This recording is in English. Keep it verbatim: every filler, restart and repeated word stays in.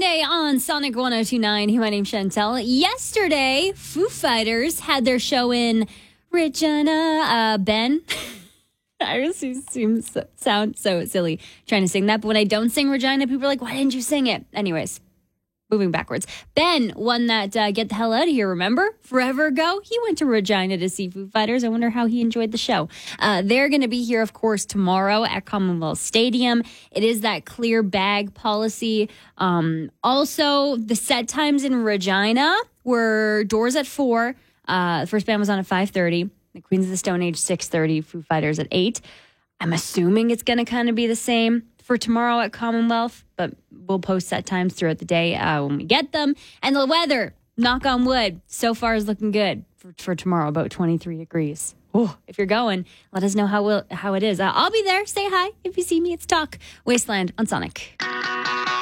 Friday on Sonic one oh two point nine. Hey, my name's Chantel. Yesterday, Foo Fighters had their show in Regina. Uh, Ben, I just seem so, sound so silly trying to sing that. But when I don't sing Regina, people are like, why didn't you sing it? Anyways, moving backwards. Ben won that uh, Get the Hell Out of Here, remember? Forever ago, he went to Regina to see Foo Fighters. I wonder how he enjoyed the show. Uh, they're going to be here, of course, tomorrow at Commonwealth Stadium. It is that clear bag policy. Um, also, the set times in Regina were doors at four. Uh, the first band was on at five thirty. The Queens of the Stone Age, six thirty. Foo Fighters at eight. I'm assuming it's going to kind of be the same for tomorrow at Commonwealth, but we'll post set times throughout the day uh, when we get them. And the weather, knock on wood, so far is looking good for, for tomorrow, about twenty-three degrees. Ooh, if you're going, let us know how we'll, how it is. Uh, I'll be there. Say hi if you see me. It's Talk Wasteland on Sonic.